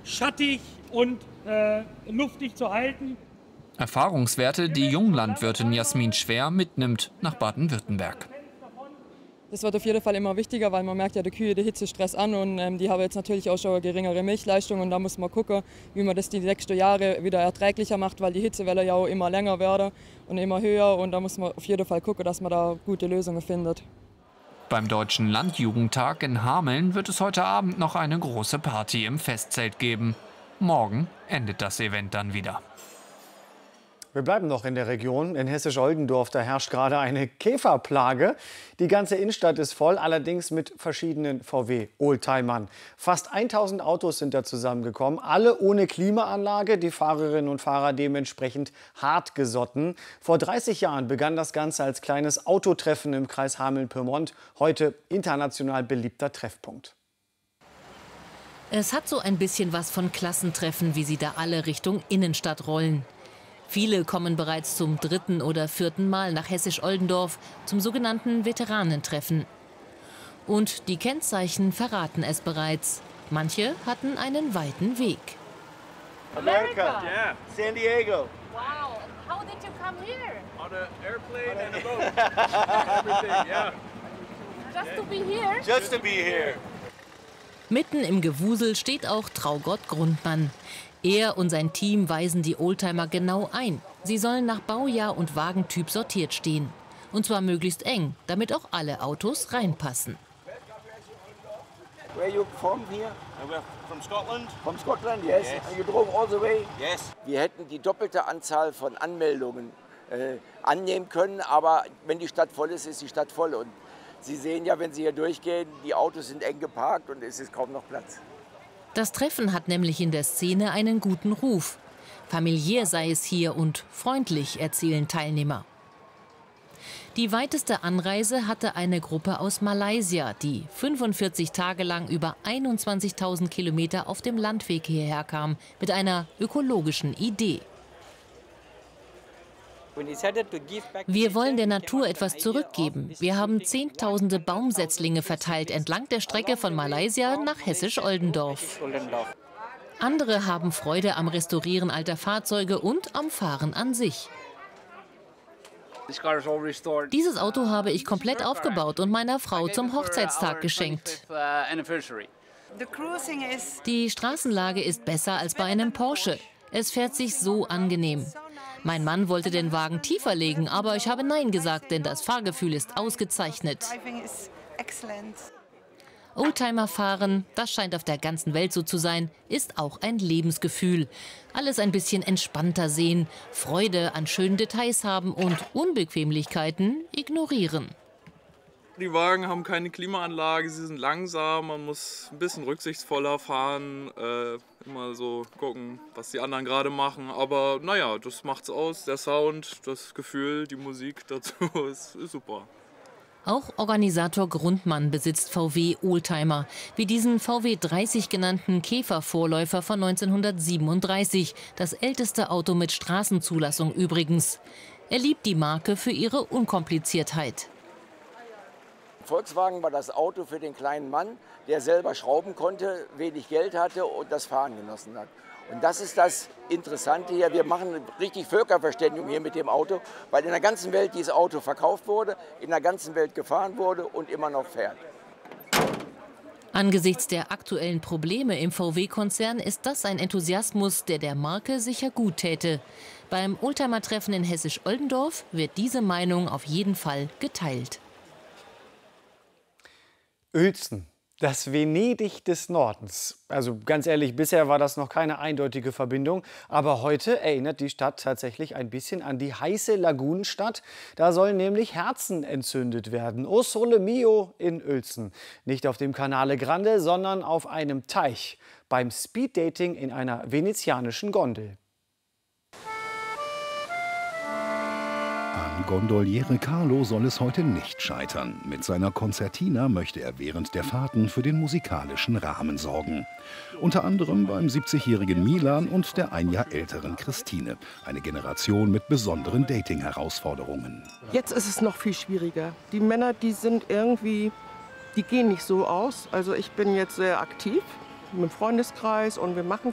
schattig und luftig zu halten. Erfahrungswerte, die Junglandwirtin Jasmin Schwer mitnimmt nach Baden-Württemberg. Das wird auf jeden Fall immer wichtiger, weil man merkt ja, die Kühe, die Hitzestress an und die haben jetzt natürlich auch schon eine geringere Milchleistung und da muss man gucken, wie man das die nächsten Jahre wieder erträglicher macht, weil die Hitzewelle ja auch immer länger werden und immer höher und da muss man auf jeden Fall gucken, dass man da gute Lösungen findet. Beim Deutschen Landjugendtag in Hameln wird es heute Abend noch eine große Party im Festzelt geben. Morgen endet das Event dann wieder. Wir bleiben noch in der Region. In Hessisch-Oldendorf, da herrscht gerade eine Käferplage. Die ganze Innenstadt ist voll, allerdings mit verschiedenen VW-Oldtimern. Fast 1000 Autos sind da zusammengekommen, alle ohne Klimaanlage, die Fahrerinnen und Fahrer dementsprechend hartgesotten. Vor 30 Jahren begann das Ganze als kleines Autotreffen im Kreis Hameln-Pyrmont, heute international beliebter Treffpunkt. Es hat so ein bisschen was von Klassentreffen, wie sie da alle Richtung Innenstadt rollen. Viele kommen bereits zum 3. oder 4. Mal nach Hessisch-Oldendorf zum sogenannten Veteranentreffen. Und die Kennzeichen verraten es bereits. Manche hatten einen weiten Weg. America, yeah, San Diego. Wow, and how did you come here? On an airplane and a boat. Everything, yeah. Just to be here? Just to be here. Mitten im Gewusel steht auch Traugott Grundmann. Er und sein Team weisen die Oldtimer genau ein. Sie sollen nach Baujahr und Wagentyp sortiert stehen. Und zwar möglichst eng, damit auch alle Autos reinpassen. Where are you from here? We're from Scotland. From Scotland, yes. Yes. And you drove all the way? Yes. Wir hätten die doppelte Anzahl von Anmeldungen annehmen können, aber wenn die Stadt voll ist, ist die Stadt voll. Und Sie sehen ja, wenn Sie hier durchgehen, die Autos sind eng geparkt und es ist kaum noch Platz. Das Treffen hat nämlich in der Szene einen guten Ruf. Familiär sei es hier und freundlich, erzählen Teilnehmer. Die weiteste Anreise hatte eine Gruppe aus Malaysia, die 45 Tage lang über 21.000 Kilometer auf dem Landweg hierher kam, mit einer ökologischen Idee. Wir wollen der Natur etwas zurückgeben. Wir haben Zehntausende Baumsetzlinge verteilt entlang der Strecke von Malaysia nach Hessisch-Oldendorf. Andere haben Freude am Restaurieren alter Fahrzeuge und am Fahren an sich. Dieses Auto habe ich komplett aufgebaut und meiner Frau zum Hochzeitstag geschenkt. Die Straßenlage ist besser als bei einem Porsche. Es fährt sich so angenehm. Mein Mann wollte den Wagen tiefer legen, aber ich habe Nein gesagt, denn das Fahrgefühl ist ausgezeichnet. Oldtimer fahren, das scheint auf der ganzen Welt so zu sein, ist auch ein Lebensgefühl. Alles ein bisschen entspannter sehen, Freude an schönen Details haben und Unbequemlichkeiten ignorieren. Die Wagen haben keine Klimaanlage, sie sind langsam, man muss ein bisschen rücksichtsvoller fahren, immer so gucken, was die anderen gerade machen. Aber naja, das macht's aus, der Sound, das Gefühl, die Musik dazu ist super. Auch Organisator Grundmann besitzt VW-Oldtimer, wie diesen VW 30 genannten Käfer-Vorläufer von 1937, das älteste Auto mit Straßenzulassung übrigens. Er liebt die Marke für ihre Unkompliziertheit. Volkswagen war das Auto für den kleinen Mann, der selber schrauben konnte, wenig Geld hatte und das Fahren genossen hat. Und das ist das Interessante hier. Wir machen richtig Völkerverständigung hier mit dem Auto, weil in der ganzen Welt dieses Auto verkauft wurde, in der ganzen Welt gefahren wurde und immer noch fährt. Angesichts der aktuellen Probleme im VW-Konzern ist das ein Enthusiasmus, der der Marke sicher gut täte. Beim Oldtimer-Treffen in Hessisch-Oldendorf wird diese Meinung auf jeden Fall geteilt. Uelzen, das Venedig des Nordens. Also ganz ehrlich, bisher war das noch keine eindeutige Verbindung. Aber heute erinnert die Stadt tatsächlich ein bisschen an die heiße Lagunenstadt. Da sollen nämlich Herzen entzündet werden. O Sole Mio in Uelzen. Nicht auf dem Canale Grande, sondern auf einem Teich. Beim Speeddating in einer venezianischen Gondel. An Gondoliere Carlo soll es heute nicht scheitern. Mit seiner Concertina möchte er während der Fahrten für den musikalischen Rahmen sorgen. Unter anderem beim 70-jährigen Milan und der ein Jahr älteren Christine. Eine Generation mit besonderen Dating-Herausforderungen. Jetzt ist es noch viel schwieriger. Die Männer, die gehen nicht so aus. Also ich bin jetzt sehr aktiv mit dem Freundeskreis und wir machen